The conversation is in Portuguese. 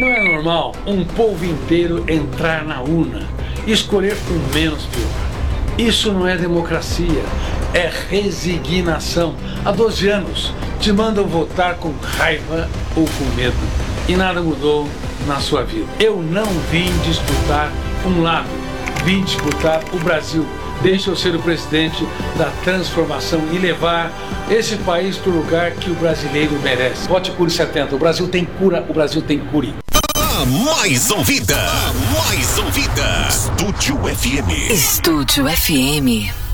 Não é normal um povo inteiro entrar na urna e escolher o menos pior. Isso não é democracia, é resignação. Há 12 anos te mandam votar com raiva ou com medo e nada mudou na sua vida. Eu não vim disputar um lado, vim disputar o Brasil. Deixa eu ser o presidente da transformação e levar esse país para o lugar que o brasileiro merece. Vote Cure 70. O Brasil tem cura, o Brasil tem cure. Mais ouvida. Estúdio FM. Estúdio FM.